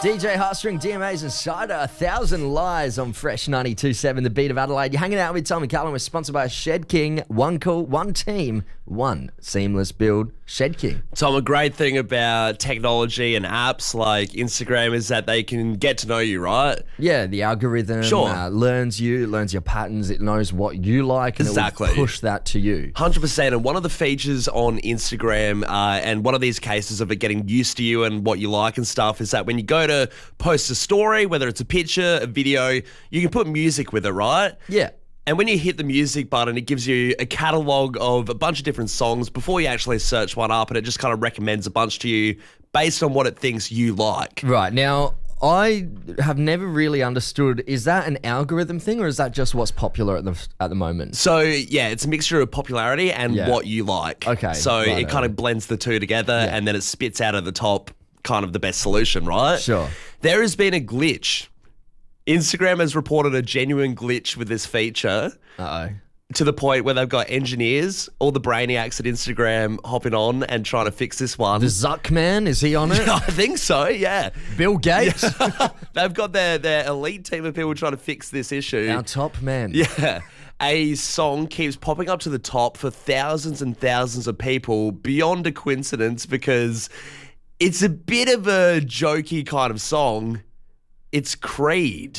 DJ Heartstring, DMA's Insider, 1,000 Lies on Fresh 92.7, The Beat of Adelaide. You're hanging out with Tom and Callum. We're sponsored by Shed King. One call, one team, one seamless build. Shed King. Tom, a great thing about technology and apps like Instagram is that they can get to know you, right? Yeah, the algorithm learns you, it learns your patterns, it knows what you like, and Exactly. it will push that to you. 100%. And one of the features on Instagram and one of these cases of it getting used to you and what you like and stuff is that when you go to post a story, whether it's a picture, a video, you can put music with it, right? Yeah. And when you hit the music button, it gives you a catalogue of a bunch of different songs before you actually search one up, and it just kind of recommends a bunch to you based on what it thinks you like. Right. Now, I have never really understood, is that an algorithm thing or is that just what's popular at the moment? So, yeah, it's a mixture of popularity and what you like. Okay, So righto. it kind of blends the two together and then it spits out of the top kind of the best solution, right? Sure. There has been a glitch. Instagram has reported a genuine glitch with this feature. Uh-oh. To the point where they've got engineers, all the brainiacs at Instagram hopping on and trying to fix this one. The Zuckman, is he on it? I think so, yeah. Bill Gates? They've got their elite team of people trying to fix this issue. Our top man. Yeah. A song keeps popping up to the top for thousands and thousands of people beyond a coincidence because it's a bit of a jokey kind of song. It's Creed.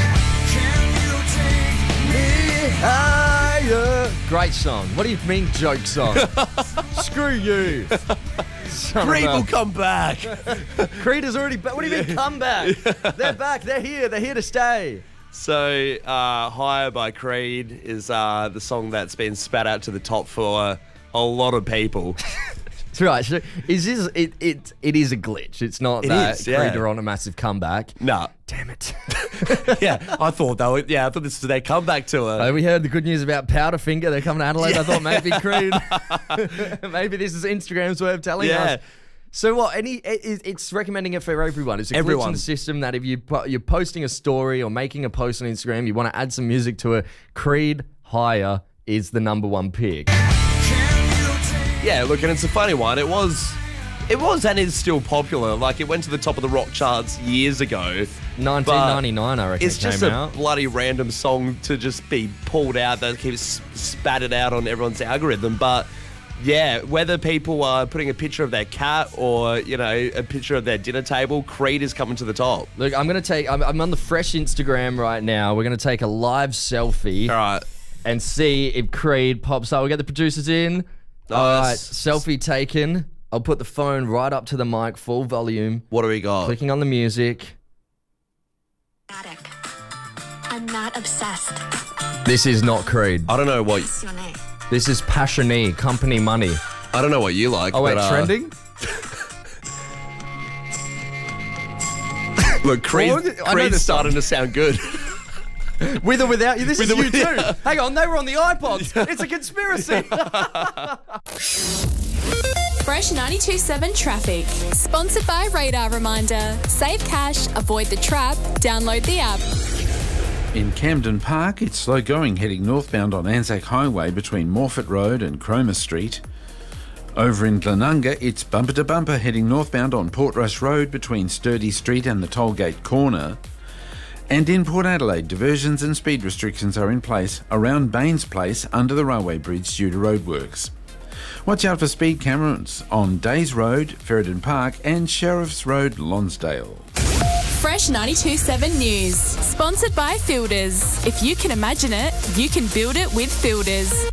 Great song. What do you mean joke song? Screw you. Creed will come back. Creed is already back. What do you mean come back? They're back. They're here. They're here to stay. So, Higher by Creed is the song that's been spat out to the top for a lot of people. Right. So it is a glitch. It's not that is, yeah. Creed are on a massive comeback. Nah. Damn it. Yeah, I thought this was their comeback tour. We heard the good news about Powderfinger. They're coming to Adelaide. I thought maybe Creed. Maybe this is Instagram's way of telling us. So what? It's recommending it for everyone. It's a glitch in the system that if you're posting a story or making a post on Instagram, you want to add some music to it. Creed Higher is the #1 pick. Yeah, look, and it's a funny one. It was and is still popular. Like, it went to the top of the rock charts years ago. 1999, I reckon. It's just a bloody random song to just be pulled out that keeps spattered out on everyone's algorithm. But yeah, whether people are putting a picture of their cat or, a picture of their dinner table, Creed is coming to the top. Look, I'm on the Fresh Instagram right now. We're going to take a live selfie. All right. And see if Creed pops up. We'll get the producers in. All right, selfie taken. I'll put the phone right up to the mic, full volume. What do we got? Clicking on the music. I'm not obsessed. This is not Creed. I don't know what... What's your name? This is Passionee, Company Money. I don't know what you like. Oh, wait, but, trending? Look, Creed's starting to sound good. With or without you? This is you too. Yeah. Hang on, they were on the iPods. It's a conspiracy. Fresh 92.7 Traffic. Sponsored by Radar Reminder. Save cash, avoid the trap, download the app. In Camden Park, it's slow going heading northbound on Anzac Highway between Morfett Road and Cromer Street. Over in Glenunga, it's bumper to bumper heading northbound on Portrush Road between Sturdy Street and the Tollgate Corner. And in Port Adelaide, diversions and speed restrictions are in place around Baines Place under the railway bridge due to roadworks. Watch out for speed cameras on Days Road, Ferryden Park and Sheriff's Road, Lonsdale. Fresh 92.7 News. Sponsored by Fielders. If you can imagine it, you can build it with Fielders.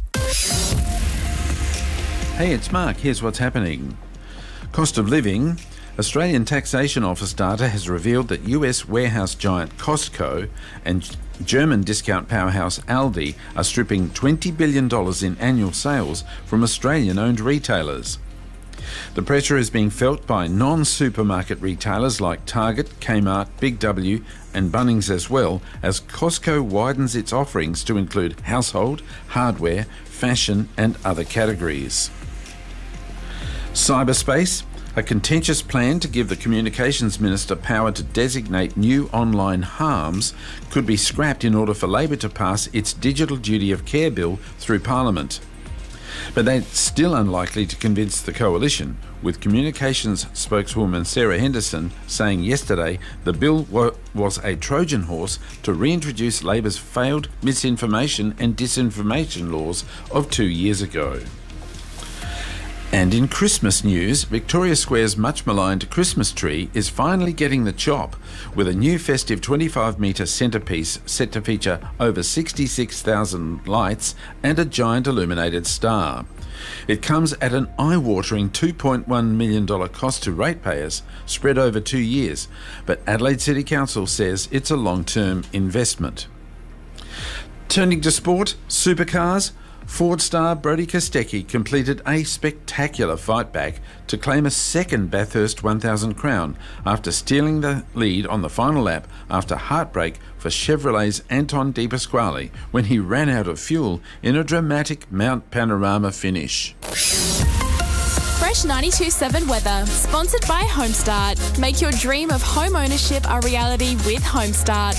Hey, it's Mark. Here's what's happening. Cost of living. Australian Taxation Office data has revealed that US warehouse giant Costco and German discount powerhouse Aldi are stripping $20 billion in annual sales from Australian-owned retailers. The pressure is being felt by non-supermarket retailers like Target, Kmart, Big W and Bunnings as well, as Costco widens its offerings to include household, hardware, fashion and other categories. Cyberspace. A contentious plan to give the Communications Minister power to designate new online harms could be scrapped in order for Labor to pass its Digital Duty of Care bill through Parliament. But that's still unlikely to convince the coalition, with communications spokeswoman Sarah Henderson saying yesterday the bill was a Trojan horse to reintroduce Labor's failed misinformation and disinformation laws of 2 years ago. And in Christmas news, Victoria Square's much-maligned Christmas tree is finally getting the chop, with a new festive 25-metre centrepiece set to feature over 66,000 lights and a giant illuminated star. It comes at an eye-watering $2.1 million cost to ratepayers, spread over 2 years, but Adelaide City Council says it's a long-term investment. Turning to sport, supercars, Ford star Brodie Kostecki completed a spectacular fight back to claim a second Bathurst 1000 crown after stealing the lead on the final lap after heartbreak for Chevrolet's Anton De Pasquale when he ran out of fuel in a dramatic Mount Panorama finish. Fresh 92.7 weather, sponsored by Homestart. Make your dream of home ownership a reality with Homestart.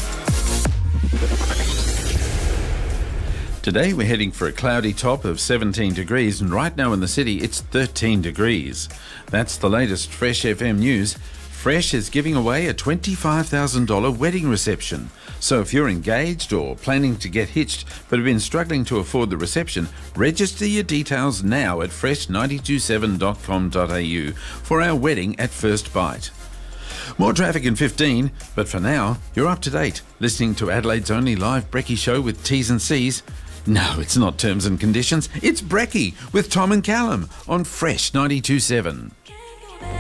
Today we're heading for a cloudy top of 17 degrees, and right now in the city it's 13 degrees. That's the latest Fresh FM news. Fresh is giving away a $25,000 wedding reception. So if you're engaged or planning to get hitched but have been struggling to afford the reception, register your details now at fresh927.com.au for our wedding at First Bite. More traffic in 15, but for now, you're up to date, listening to Adelaide's only live Brekkie show with T's and C's. No, it's not terms and conditions. It's Brekkie with Tom and Callum on Fresh 92.7.